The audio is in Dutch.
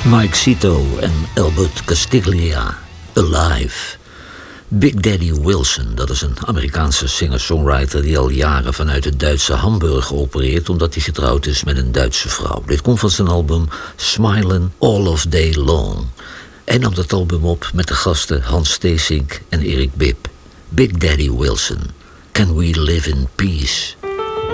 Mike Cito en Albert Castiglia, Alive. Big Daddy Wilson, dat is een Amerikaanse singer-songwriter die al jaren vanuit het Duitse Hamburg opereert omdat hij getrouwd is met een Duitse vrouw. Dit komt van zijn album Smilin' All of Day Long. Hij nam dat album op met de gasten Hans Steesink en Erik Bibb. Big Daddy Wilson, Can We Live in Peace?